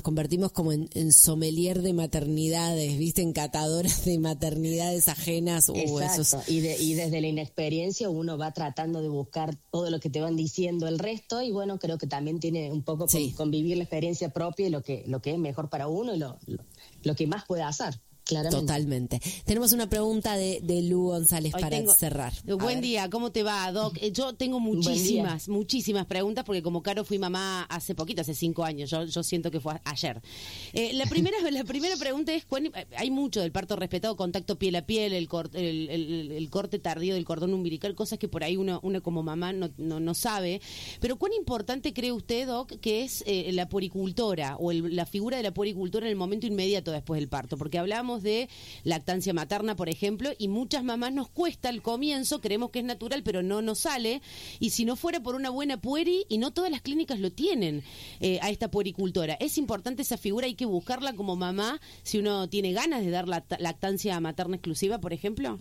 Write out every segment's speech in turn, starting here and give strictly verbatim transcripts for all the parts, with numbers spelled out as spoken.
convertimos como en, en sommelier de maternidades, ¿viste? En catadoras de maternidades ajenas. Uh, Exacto, esos... y, de, y desde la inexperiencia uno va tratando de buscar todo lo que te van diciendo el resto, y bueno, creo que también tiene un poco sí. con, convivir la experiencia propia y lo que, lo que es mejor para uno y lo, lo, lo que más puede hacer. Claramente. Totalmente. Tenemos una pregunta de, de Lu González Hoy para tengo, cerrar. Buen día, ¿cómo te va, Doc? Yo tengo muchísimas, muchísimas preguntas porque como Caro fui mamá hace poquito, hace cinco años, yo, yo siento que fue ayer. Eh, la primera la primera pregunta es, ¿cuán, hay mucho del parto respetado, contacto piel a piel, el, cor, el, el, el corte tardío del cordón umbilical, cosas que por ahí uno, uno como mamá no, no, no sabe, pero ¿cuán importante cree usted, Doc, que es eh, la puericultora o el, la figura de la puericultora en el momento inmediato después del parto? Porque hablamos de lactancia materna, por ejemplo, y muchas mamás nos cuesta al comienzo, creemos que es natural, pero no nos sale, y si no fuera por una buena pueri, y no todas las clínicas lo tienen eh, a esta puericultora. Es importante esa figura, hay que buscarla como mamá, si uno tiene ganas de dar la lactancia materna exclusiva, por ejemplo.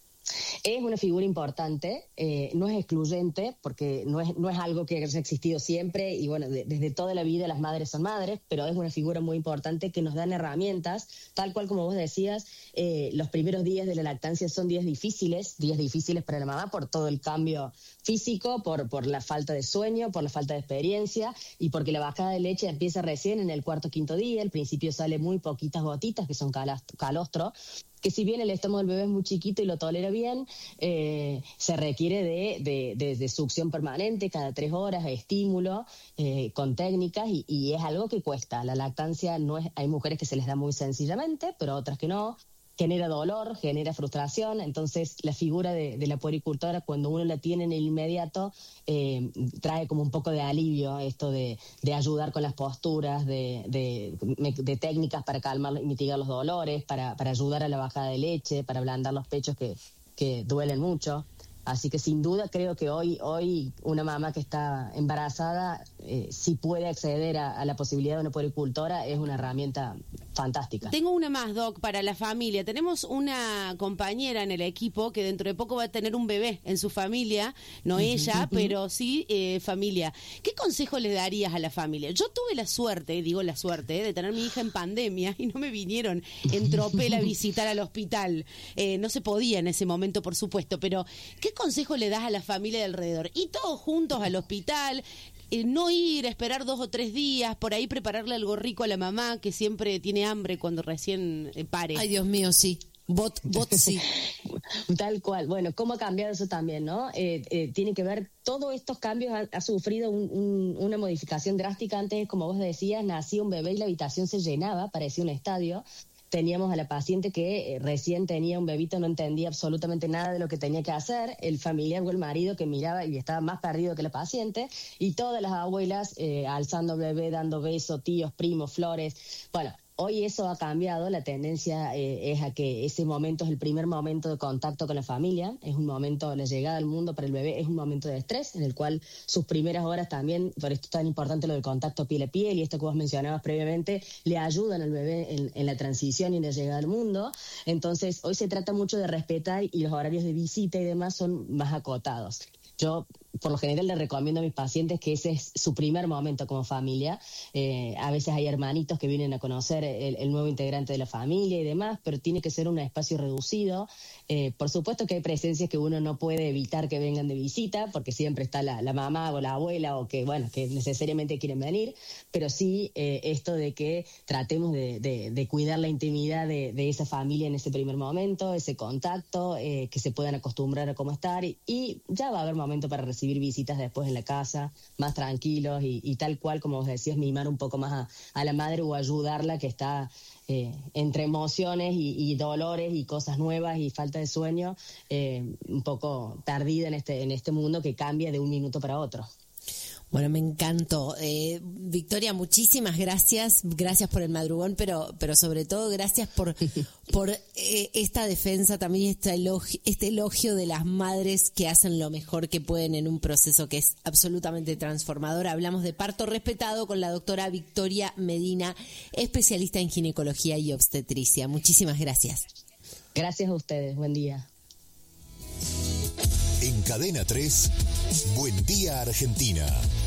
Es una figura importante, eh, no es excluyente, porque no es, no es algo que haya existido siempre, y bueno, de, desde toda la vida las madres son madres, pero es una figura muy importante que nos dan herramientas, tal cual como vos decías, eh, los primeros días de la lactancia son días difíciles, días difíciles para la mamá por todo el cambio físico, por, por la falta de sueño, por la falta de experiencia, y porque la bajada de leche empieza recién en el cuarto o quinto día, al principio sale muy poquitas gotitas, que son calostro, que si bien el estómago del bebé es muy chiquito y lo tolera bien, eh, se requiere de, de, de, de succión permanente cada tres horas, estímulo, eh, con técnicas, y, y es algo que cuesta. La lactancia no es, hay mujeres que se les da muy sencillamente, pero otras que no. Genera dolor, genera frustración, entonces la figura de, de la puericultora, cuando uno la tiene en el inmediato, eh, trae como un poco de alivio, esto de, de ayudar con las posturas, de, de, de técnicas para calmar y mitigar los dolores, para, para ayudar a la bajada de leche, para ablandar los pechos que, que duelen mucho. Así que sin duda creo que hoy hoy una mamá que está embarazada, eh, si puede acceder a, a la posibilidad de una puericultora, es una herramienta fantástica. Tengo una más, Doc, para la familia. Tenemos una compañera en el equipo que dentro de poco va a tener un bebé en su familia, no uh-huh, ella, uh-huh. pero sí eh, familia. ¿Qué consejo le darías a la familia? Yo tuve la suerte, digo la suerte, eh, de tener a mi hija en pandemia y no me vinieron en tropel a visitar al hospital. Eh, no se podía en ese momento, por supuesto, pero ¿qué consejo le das a la familia de alrededor? Y todos juntos al hospital, eh, no ir, esperar dos o tres días, por ahí prepararle algo rico a la mamá que siempre tiene hambre cuando recién eh, pare. Ay, Dios mío, sí. Bot, bot, sí. Tal cual. Bueno, ¿cómo ha cambiado eso también, no? Eh, eh, tiene que ver, todos estos cambios ha, ha sufrido un, un, una modificación drástica. Antes, como vos decías, nacía un bebé y la habitación se llenaba, parecía un estadio. Teníamos a la paciente que eh, recién tenía un bebito, no entendía absolutamente nada de lo que tenía que hacer, el familiar o el marido que miraba y estaba más perdido que la paciente, y todas las abuelas eh, alzando al bebé, dando besos, tíos, primos, flores. Bueno, hoy eso ha cambiado, la tendencia eh, es a que ese momento es el primer momento de contacto con la familia, es un momento, la llegada al mundo para el bebé es un momento de estrés, en el cual sus primeras horas también, por esto es tan importante lo del contacto piel a piel, y esto que vos mencionabas previamente, le ayudan al bebé en, en la transición y en la llegada al mundo. Entonces, hoy se trata mucho de respetar, y los horarios de visita y demás son más acotados. Yo, por lo general, le recomiendo a mis pacientes que ese es su primer momento como familia. Eh, a veces hay hermanitos que vienen a conocer el, el nuevo integrante de la familia y demás, pero tiene que ser un espacio reducido. Eh, por supuesto que hay presencias que uno no puede evitar que vengan de visita, porque siempre está la, la mamá o la abuela, o que, bueno, que necesariamente quieren venir, pero sí eh, esto de que tratemos de, de, de cuidar la intimidad de, de esa familia en ese primer momento, ese contacto, eh, que se puedan acostumbrar a cómo estar, y, y ya va a haber momento para recibir visitas después en la casa, más tranquilos, y, y tal cual, como vos decías, mimar un poco más a, a la madre o ayudarla, que está eh, entre emociones y, y dolores y cosas nuevas y falta de sueño, eh, un poco perdida en este, en este mundo que cambia de un minuto para otro. Bueno, me encantó. Eh, Victoria, muchísimas gracias. Gracias por el madrugón, pero pero sobre todo gracias por por eh, esta defensa, también este elogio, este elogio de las madres que hacen lo mejor que pueden en un proceso que es absolutamente transformador. Hablamos de parto respetado con la doctora Victoria Medina, especialista en ginecología y obstetricia. Muchísimas gracias. Gracias a ustedes. Buen día. En Cadena tres, Buen Día Argentina.